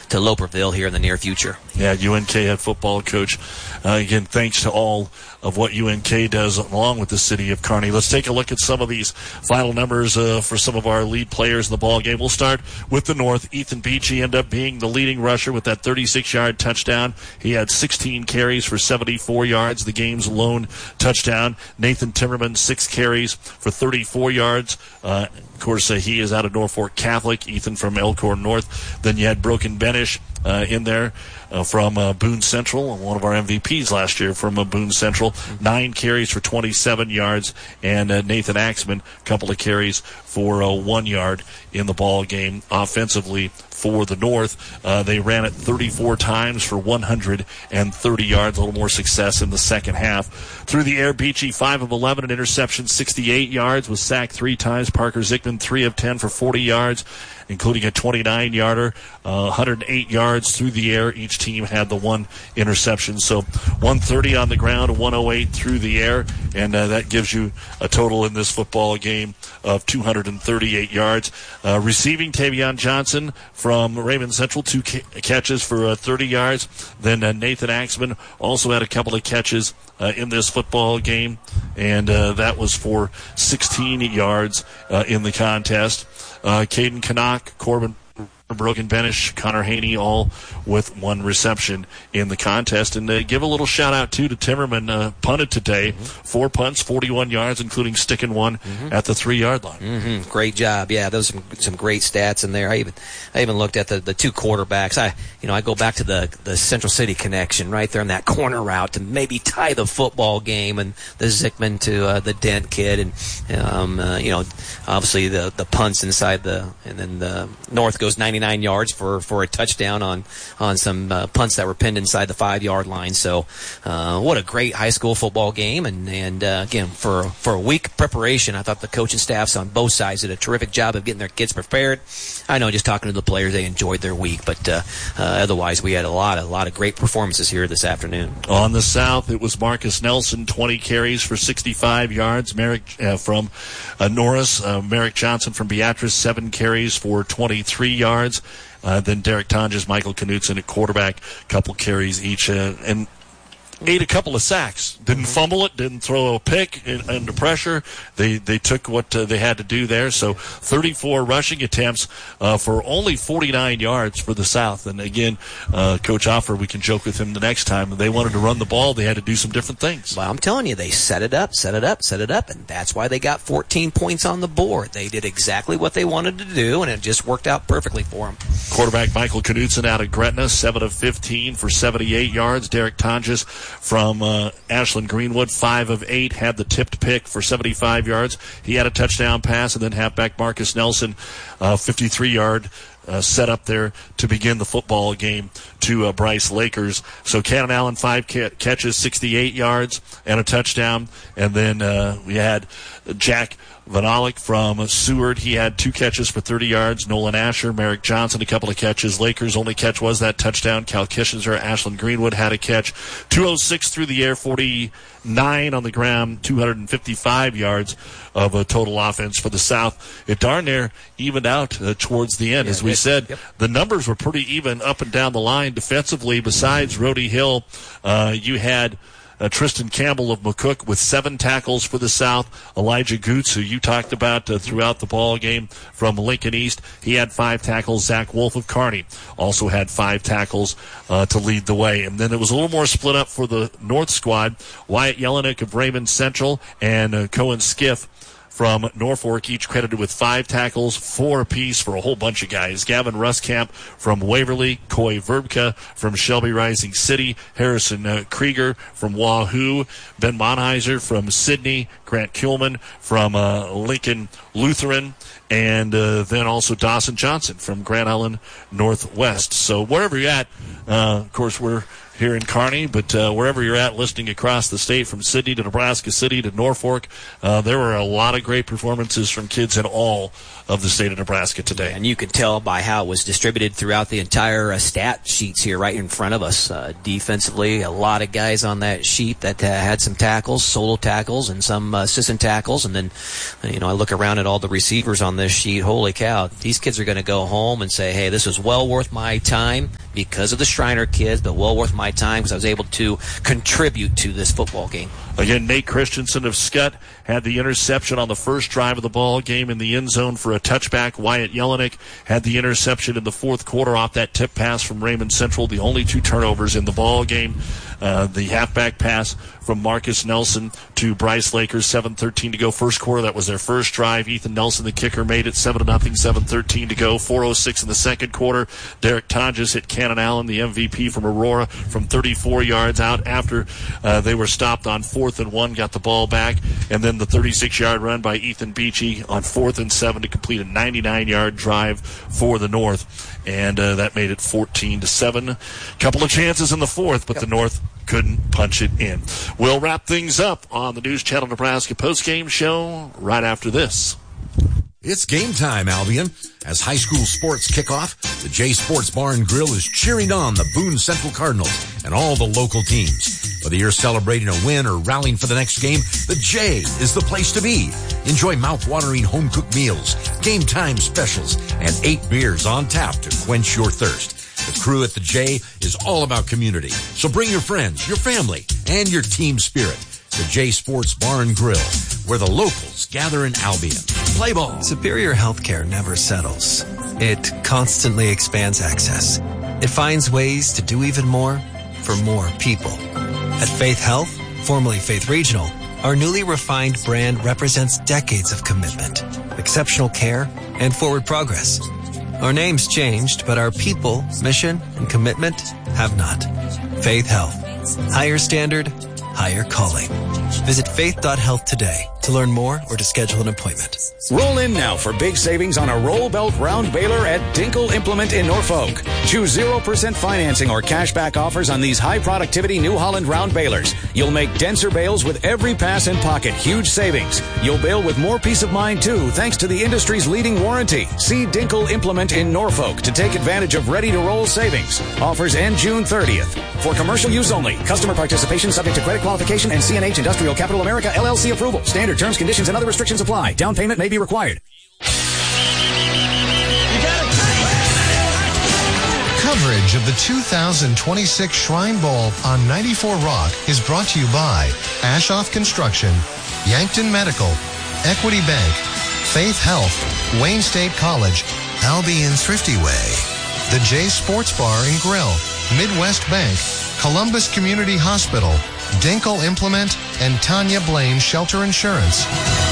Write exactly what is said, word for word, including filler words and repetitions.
to Loperville here in the near future. Yeah, U N K head football coach. Uh, again, thanks to all of what U N K does along with the city of Kearney. Let's take a look at some of these final numbers uh, for some of our lead players in the ball game. We'll start with the North. Ethan Beachy ended up being the leading rusher with that thirty-six-yard touchdown. He had sixteen carries for seventy-four yards, the game's lone touchdown. Nathan Timmerman, six carries for thirty-four yards. Uh, of course, uh, he is out of Norfolk Catholic. Ethan from Elkhorn North. Then you had Broken Benish uh, in there. Uh, from uh, Boone Central, one of our M V Ps last year from uh, Boone Central. Nine carries for twenty-seven yards, and uh, Nathan Axman, a couple of carries for uh, one yard in the ball game. Offensively for the North, uh, they ran it thirty-four times for one hundred thirty yards, a little more success in the second half. Through the air, Beachy, five of eleven, an interception, sixty-eight yards, was sacked three times. Parker Zickman, three of ten for forty yards, including a twenty-nine-yarder, uh, one hundred eight yards through the air. Each team had the one interception. So one thirty on the ground, one oh eight through the air, and uh, that gives you a total in this football game of two hundred thirty-eight yards. Uh, receiving, Tavion Johnson from Raymond Central, two ca- catches for uh, thirty yards. Then uh, Nathan Axman also had a couple of catches uh, in this football game, and uh, that was for sixteen yards uh, in the contest. Uh, Caden Canuck, Corbin Broken Benish, Connor Haney, all with one reception in the contest. And uh, give a little shout out too to Timmerman, uh, punted today, mm-hmm. four punts, forty-one yards, including sticking one mm-hmm. at the three-yard line. Mm-hmm. Great job. Yeah, those are some, some great stats in there. I even I even looked at the, the two quarterbacks. I you know I go back to the the Central City connection right there in that corner route to maybe tie the football game, and the Zickman to uh, the Dent kid, and um, uh, you know obviously the the punts inside the, and then the North goes ninety-nine yards for, for a touchdown on on some uh, punts that were pinned inside the five-yard line. So uh, what a great high school football game. And, and uh, again, for, for a week preparation, I thought the coaching staffs on both sides did a terrific job of getting their kids prepared. I know just talking to the players, they enjoyed their week. But uh, uh, otherwise, we had a lot, a lot of great performances here this afternoon. On the South, it was Marcus Nelson, twenty carries for sixty-five yards. Merrick uh, from uh, Norris. Uh, Merrick Johnson from Beatrice, seven carries for twenty-three yards. Uh, then Derek Tonjes, Michael Knutson at quarterback, couple carries each, uh, and ate a couple of sacks. Didn't fumble it, didn't throw a pick in, under pressure. They they took what uh, they had to do there. So thirty-four rushing attempts uh, for only forty-nine yards for the South. And again, uh, Coach Offer, we can joke with him the next time. They wanted to run the ball. They had to do some different things. Well, I'm telling you, they set it up, set it up, set it up, and that's why they got fourteen points on the board. They did exactly what they wanted to do, and it just worked out perfectly for them. Quarterback Michael Knutson out of Gretna, seven of fifteen for seventy-eight yards. Derek Tonjes from uh, Ashland Greenwood, five of eight, had the tipped pick for seventy-five yards. He had a touchdown pass, and then halfback Marcus Nelson, uh, fifty-three-yard uh, set up there to begin the football game to uh, Bryce Lakers. So Cannon Allen, five ca- catches, sixty-eight yards, and a touchdown. And then uh, we had Jack Vanalik from Seward. He had two catches for thirty yards. Nolan Asher, Merrick Johnson, a couple of catches. Lakers' only catch was that touchdown. Cal Kishinger, Ashland Greenwood had a catch. two oh six through the air, forty-nine on the ground, two hundred fifty-five yards of a total offense for the South. It darn near evened out uh, towards the end. Yeah, As we it, said, yep. The numbers were pretty even up and down the line defensively. Besides Rhodey Hill, uh, you had Uh, Tristan Campbell of McCook with seven tackles for the South. Elijah Goots, who you talked about uh, throughout the ball game from Lincoln East, he had five tackles. Zach Wolf of Kearney also had five tackles uh, to lead the way. And then it was a little more split up for the North squad. Wyatt Jelinek of Raymond Central and uh, Cohen Skiff from Norfolk, each credited with five tackles, four apiece for a whole bunch of guys. Gavin Ruskamp from Waverly, Coy Verbka from Shelby Rising City, Harrison uh, Krieger from Wahoo, Ben Monheiser from Sydney, Grant Kuhlman from uh, Lincoln Lutheran, and uh, then also Dawson Johnson from Grand Island Northwest. So wherever you're at, uh, of course, we're here in Kearney, but uh, wherever you're at listening across the state, from Sidney to Nebraska City to Norfolk, uh, there were a lot of great performances from kids in all of the state of Nebraska today. And you can tell by how it was distributed throughout the entire uh, stat sheets here right in front of us. Uh, defensively, a lot of guys on that sheet that uh, had some tackles, solo tackles, and some uh, assistant tackles. And then, you know, I look around at all the receivers on this sheet. Holy cow, these kids are going to go home and say, hey, this was well worth my time because of the Schreiner kids, but well worth my time because I was able to contribute to this football game. Again, Nate Christensen of Scott had the interception on the first drive of the ball game in the end zone for a touchback. Wyatt Jelinek had the interception in the fourth quarter off that tip pass from Raymond Central, the only two turnovers in the ball game. Uh, the halfback pass from Marcus Nelson to Bryce Lakers, seven thirteen to go first quarter. That was their first drive. Ethan Nelson, the kicker, made it seven to nothing, seven thirteen to go, four oh six in the second quarter. Derek Tonjes hit Cannon Allen, the M V P from Aurora, from thirty-four yards out after uh, they were stopped on fourth and one, got the ball back, and then the thirty-six-yard run by Ethan Beachy on fourth and seven to complete a ninety-nine-yard drive for the North. And uh, that made it fourteen to seven. Couple of chances in the fourth, but the North couldn't punch it in. We'll wrap things up on the News Channel Nebraska postgame show right after this. It's game time, Albion. As high school sports kick off, the J Sports Bar and Grill is cheering on the Boone Central Cardinals and all the local teams. Whether you're celebrating a win or rallying for the next game, the J is the place to be. Enjoy mouth-watering home-cooked meals, game time specials, and eight beers on tap to quench your thirst. The crew at the J is all about community, so bring your friends, your family, and your team spirit. The J Sports Bar and Grill, where the locals gather in Albion. Play ball. Superior healthcare never settles. It constantly expands access. It finds ways to do even more for more people. At Faith Health, formerly Faith Regional, our newly refined brand represents decades of commitment, exceptional care, and forward progress. Our name's changed, but our people, mission, and commitment have not. Faith Health. Higher standard, higher calling. Visit faith dot health today to learn more or to schedule an appointment. Roll in now for big savings on a roll belt round baler at Dinkle Implement in Norfolk. Choose zero percent financing or cashback offers on these high productivity New Holland round balers. You'll make denser bales with every pass and pocket. Huge savings. You'll bale with more peace of mind too, thanks to the industry's leading warranty. See Dinkle Implement in Norfolk to take advantage of ready to roll savings. Offers end June thirtieth. For commercial use only. Customer participation subject to credit qualification and C N H Industrial Capital America L L C approval. Standard terms, conditions, and other restrictions apply. Down payment may be required. Coverage of the two thousand twenty-six Shrine Bowl on ninety-four Rock is brought to you by Ashoff Construction, Yankton Medical, Equity Bank, Faith Health, Wayne State College, Albion Thrifty Way, the J Sports Bar and Grill, Midwest Bank, Columbus Community Hospital, Dinkle Implement, and Tanya Blaine Shelter Insurance.